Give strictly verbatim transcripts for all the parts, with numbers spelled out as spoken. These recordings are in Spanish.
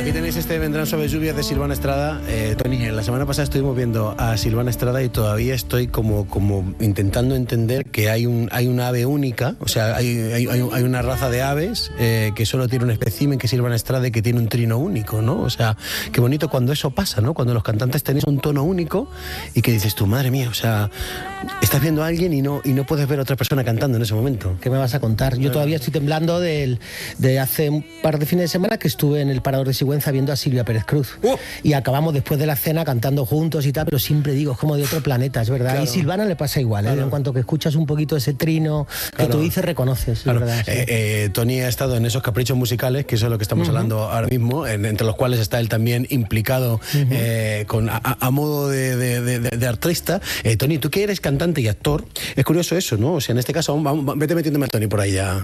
aquí tenéis este Vendrán suaves lluvias de Silvana Estrada. Eh, Tony, la semana pasada estuvimos viendo a Silvana Estrada y todavía estoy como, como intentando entender que hay un hay una ave única, o sea, hay, hay, hay una raza de aves eh, que solo tiene un espécimen, que es Silvana Estrada, y que tiene un trino único, ¿no? O sea, qué bonito cuando eso pasa, ¿no? Cuando los cantantes tenéis un tono único y que dices tú, madre mía, o sea, estás viendo a alguien y no, y no puedes ver a otra persona cantando en ese momento. ¿Qué me vas a contar? Yo todavía estoy temblando del, de hace un par de fines de semana que estuve en el Parador de Sigüenza viendo a Silvia Pérez Cruz. Uh. Y acabamos después de la cena cantando juntos y tal, pero siempre digo, es como de otro planeta, es verdad. Claro. Y Silvana le pasa igual, ¿eh? Claro. En cuanto que escuchas un poquito ese trino que claro. tú dices, reconoces. Claro. Es verdad, sí. eh, eh, Tony ha estado en esos caprichos musicales, que eso es lo que estamos uh-huh. hablando ahora mismo, en, entre los cuales está él también implicado uh-huh. eh, con, a, a modo de, de, de, de artista. Eh, Tony, tú que eres cantante y actor, es curioso eso, ¿no? O sea, en este caso, vamos, vamos, vete metiéndome a Tony por ahí ya.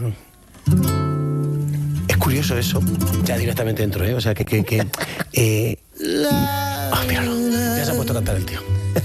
Es curioso eso, ya directamente dentro, ¿eh? O sea, que... que, que eh... Ah, míralo, ya se ha puesto a cantar el tío.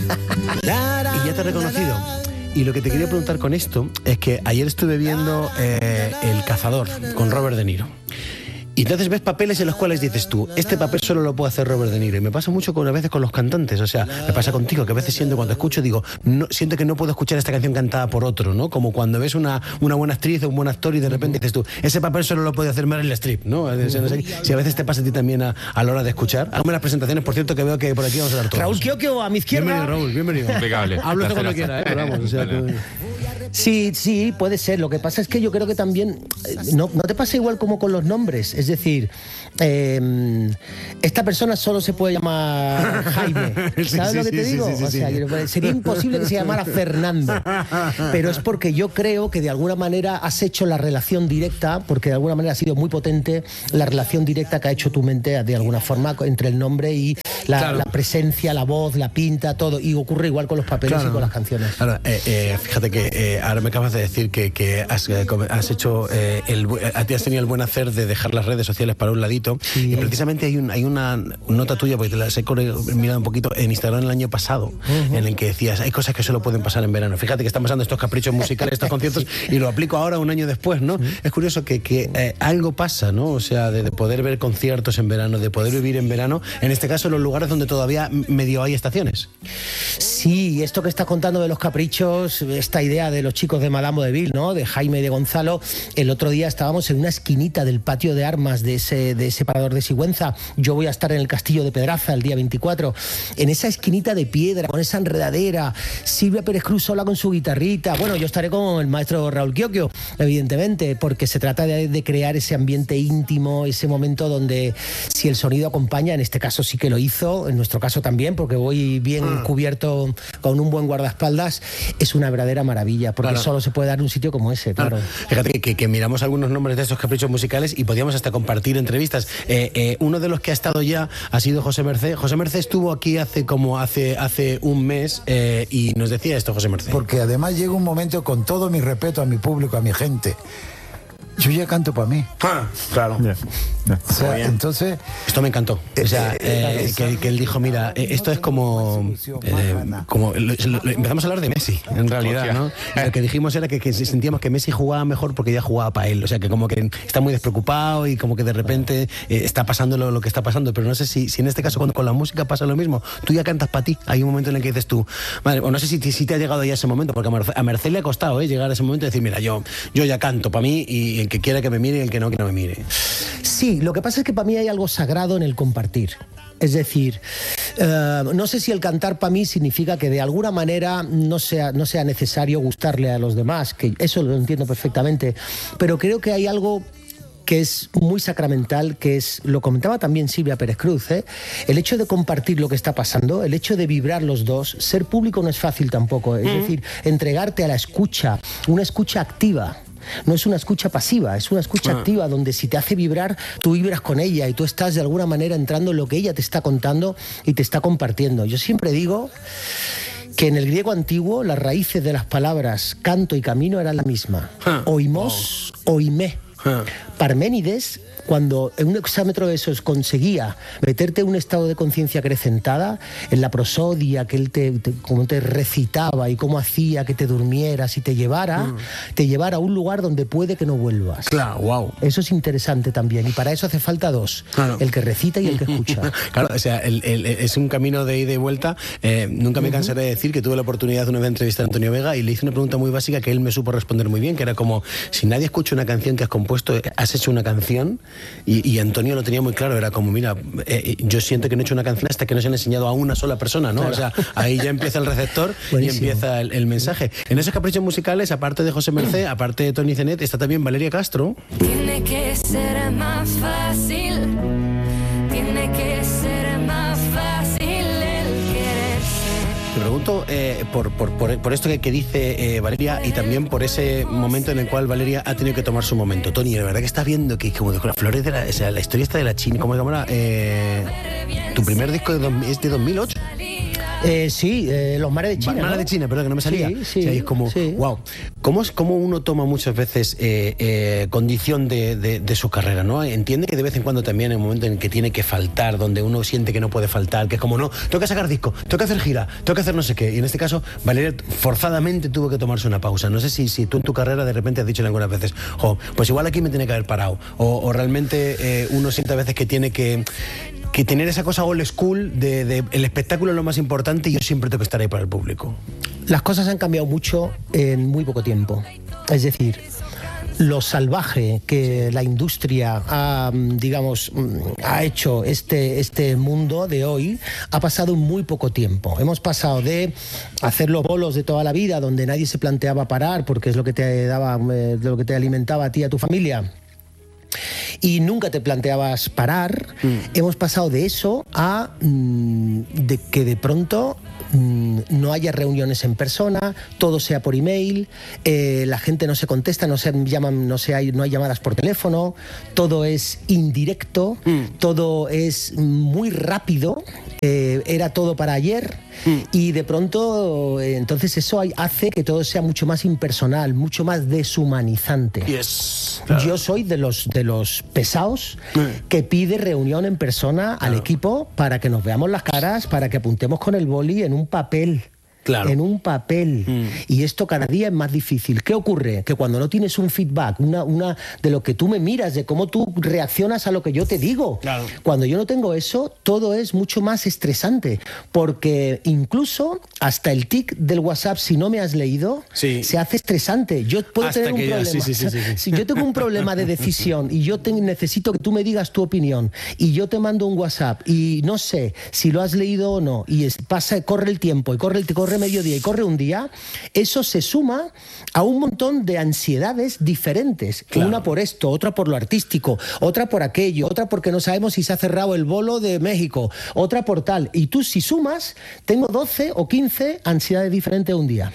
Y ya te he reconocido. Y lo que te quería preguntar con esto es que ayer estuve viendo eh, El Cazador con Robert De Niro. Y entonces ves papeles en los cuales dices tú, este papel solo lo puede hacer Robert De Niro. Y me pasa mucho con, a veces con los cantantes, o sea, me pasa contigo, que a veces siento, cuando escucho, digo, no, siento que no puedo escuchar esta canción cantada por otro, ¿no? Como cuando ves una, una buena actriz o un buen actor y de repente dices tú, ese papel solo lo puede hacer Meryl Streep, ¿no? O sea, no sé si a veces te pasa a ti también a, a la hora de escuchar. Hazme las presentaciones, por cierto, que veo que por aquí vamos a dar todos. Raúl Kioquio, a mi izquierda. Bienvenido, Raúl, bienvenido. Impecable. Hablo esto cuando quiera, ¿eh? Pero vamos, o sea, que... Sí, sí, puede ser. Lo que pasa es que yo creo que también no, no te pasa igual como con los nombres. Es decir, eh, esta persona solo se puede llamar Jaime. ¿Sabes sí, sí, lo que te sí, digo? Sí, sí, o sea, sí. Sería imposible que se llamara Fernando. Pero es porque yo creo que de alguna manera has hecho la relación directa, porque de alguna manera ha sido muy potente la relación directa que ha hecho tu mente de alguna forma entre el nombre y la, claro. la presencia, la voz, la pinta, todo. Y ocurre igual con los papeles claro. y con las canciones. Claro, eh, eh, fíjate que eh, ahora me acabas de decir que, que has, eh, has hecho eh, el, a ti has tenido el buen hacer de dejar las redes sociales para un ladito sí. y precisamente hay, un, hay una nota tuya, porque te las he mirado un poquito en Instagram el año pasado, uh-huh. en el que decías, hay cosas que solo pueden pasar en verano. Fíjate que están pasando estos caprichos musicales, estos conciertos sí. y lo aplico ahora un año después, ¿no? Uh-huh. Es curioso que, que eh, algo pasa, ¿no? O sea, de, de poder ver conciertos en verano, de poder vivir en verano, en este caso en los lugares donde todavía medio hay estaciones. Sí, esto que estás contando de los caprichos, esta idea de los chicos de Madame Vaudeville, ¿no? De Jaime y de Gonzalo. El otro día estábamos en una esquinita del patio de armas de ese, de ese Parador de Sigüenza. Yo voy a estar en el Castillo de Pedraza el día veinticuatro. En esa esquinita de piedra, con esa enredadera, Silvia Pérez Cruz sola con su guitarrita. Bueno, yo estaré con el maestro Raúl Kioquio, evidentemente, porque se trata de, de crear ese ambiente íntimo, ese momento donde si el sonido acompaña, en este caso sí que lo hizo, en nuestro caso también, porque voy bien ah. cubierto con un buen guardaespaldas, es una verdadera maravilla, porque claro. solo se puede dar un sitio como ese, claro. claro. Fíjate que, que miramos algunos nombres de estos caprichos musicales y podíamos hasta compartir entrevistas. Eh, eh, uno de los que ha estado ya ha sido José Mercé. José Mercé estuvo aquí hace como hace, hace un mes eh, y nos decía esto, José Mercé. Porque además llega un momento, con todo mi respeto a mi público, a mi gente, yo ya canto para mí. Ah, claro. Yeah. Yeah. O sea, entonces... Esto me encantó. O sea, eh, eh, que, que él dijo, mira, eh, esto es como... Eh, como lo, lo, empezamos a hablar de Messi, en realidad, ¿no? Y lo que dijimos era que, que sentíamos que Messi jugaba mejor porque ya jugaba para él. O sea, que como que está muy despreocupado y como que de repente eh, está pasando lo, lo que está pasando. Pero no sé si, si en este caso con, con la música pasa lo mismo. Tú ya cantas para ti. Hay un momento en el que dices tú... Madre, o no sé si, si te ha llegado ya ese momento, porque a Mercé, a Mercé le ha costado eh, llegar a ese momento y decir, mira, yo, yo ya canto para mí y el que quiera que me mire y el que no, que no me mire. Sí, lo que pasa es que para mí hay algo sagrado en el compartir. Es decir, eh, no sé si el cantar para mí significa que de alguna manera no sea, no sea necesario gustarle a los demás, que eso lo entiendo perfectamente, pero creo que hay algo que es muy sacramental, que es, lo comentaba también Silvia Pérez Cruz, ¿eh? El hecho de compartir lo que está pasando, el hecho de vibrar los dos. Ser público no es fácil tampoco, es mm. decir, entregarte a la escucha, una escucha activa. No es una escucha pasiva, es una escucha ah. activa donde si te hace vibrar, tú vibras con ella y tú estás de alguna manera entrando en lo que ella te está contando y te está compartiendo. Yo siempre digo que en el griego antiguo las raíces de las palabras canto y camino eran la misma. Ah. Oimos, oh. oimé. Ah. Parménides cuando en un exámetro de esos conseguía meterte en un estado de conciencia acrecentada, en la prosodia que él te, te, como te recitaba y cómo hacía que te durmieras y te llevara, mm. te llevara a un lugar donde puede que no vuelvas. Claro, wow. Eso es interesante también, y para eso hace falta dos, claro. el que recita y el que escucha. Claro, o sea, el, el, es un camino de ida y vuelta. Eh, nunca me cansaré de decir que tuve la oportunidad de una vez entrevistar a Antonio Vega y le hice una pregunta muy básica que él me supo responder muy bien, que era como, si nadie escucha una canción que has compuesto, has hecho una canción, y, y Antonio lo tenía muy claro, era como, mira, eh, yo siento que no he hecho una canción hasta que no se han enseñado a una sola persona, ¿no? Claro. O sea, ahí ya empieza el receptor y empieza el, el mensaje. En esos caprichos musicales, aparte de José Mercé, aparte de Tony Zenet, está también Valeria Castro. Tiene que ser más fácil, tiene que ser más fácil el quererse. Te pregunto eh, por, por, por, por esto que, que dice eh, Valeria, y también por ese momento en el cual Valeria ha tenido que tomar su momento. Tony, la verdad que estás viendo que como con las flores de la, o sea, la historia está de la China, ¿cómo se llama? Eh, tu primer disco de dos, es de dos mil ocho. Eh, sí, eh, Los Mares de China. Mares ¿no? de China, perdón, que no me salía. Sí, sí, o sea, es como, sí. wow. ¿Cómo, es, ¿Cómo uno toma muchas veces eh, eh, condición de, de, de su carrera, ¿no? Entiende que de vez en cuando también hay un momento en el que tiene que faltar, donde uno siente que no puede faltar, que es como, no, tengo que sacar disco, tengo que hacer gira, tengo que hacer no sé qué. Y en este caso, Valeria forzadamente tuvo que tomarse una pausa. No sé si, si tú en tu carrera de repente has dicho algunas veces, jo, pues igual aquí me tiene que haber parado. O, o realmente eh, uno siente a veces que tiene que... que tener esa cosa old school de, de el espectáculo es lo más importante y yo siempre tengo que estar ahí para el público. Las cosas han cambiado mucho en muy poco tiempo. Es decir, lo salvaje que la industria ha, digamos, ha hecho este, este mundo de hoy ha pasado en muy poco tiempo. Hemos pasado de hacer los bolos de toda la vida, donde nadie se planteaba parar porque es lo que te daba, eh, lo que te alimentaba a ti y a tu familia, y nunca te planteabas parar. Mm. Hemos pasado de eso a mm, de que de pronto mm, no haya reuniones en persona, todo sea por email, eh, la gente no se contesta, no se llaman, no se hay, no hay llamadas por teléfono, todo es indirecto, mm. todo es muy rápido, eh, era todo para ayer. Mm. Y de pronto, eh, entonces eso hay, hace que todo sea mucho más impersonal, mucho más deshumanizante. Yes, claro. Yo soy de los, de los pesados mm. que pide reunión en persona claro. al equipo para que nos veamos las caras, para que apuntemos con el boli en un papel. Claro. En un papel. Mm. Y esto cada día es más difícil. ¿Qué ocurre? Que cuando no tienes un feedback, una, una de lo que tú me miras, de cómo tú reaccionas a lo que yo te digo, claro. cuando yo no tengo eso, todo es mucho más estresante. Porque incluso hasta el tic del WhatsApp, si no me has leído, sí. se hace estresante. Yo puedo hasta tener un problema. Ya, sí, sí, sí, sí, sí. Si yo tengo un problema de decisión y yo te, necesito que tú me digas tu opinión y yo te mando un WhatsApp y no sé si lo has leído o no, y es, pasa, corre el tiempo y corre el corre mediodía y corre un día, eso se suma a un montón de ansiedades diferentes. Claro. Una por esto, otra por lo artístico, otra por aquello, otra porque no sabemos si se ha cerrado el bolo de México, otra por tal. Y tú si sumas, tengo doce o quince ansiedades diferentes un día.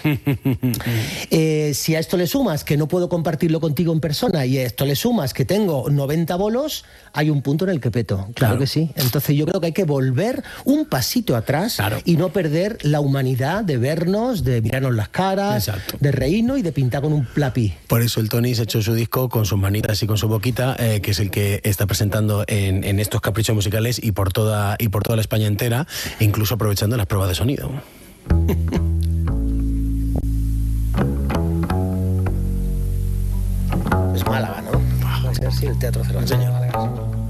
eh, si a esto le sumas que no puedo compartirlo contigo en persona y a esto le sumas que tengo noventa bolos, hay un punto en el que peto. Claro, claro. que sí. Entonces yo creo que hay que volver un pasito atrás claro. y no perder la humanidad de vernos, de mirarnos las caras, exacto. de reírnos y de pintar con un lápiz. Por eso el Tony se ha hecho su disco con sus manitas y con su boquita, eh, que es el que está presentando en, en estos caprichos musicales y por toda y por toda la España entera, incluso aprovechando las pruebas de sonido. Es Málaga, ¿no? Puede ser, sí, el Teatro Cervantes de Málaga.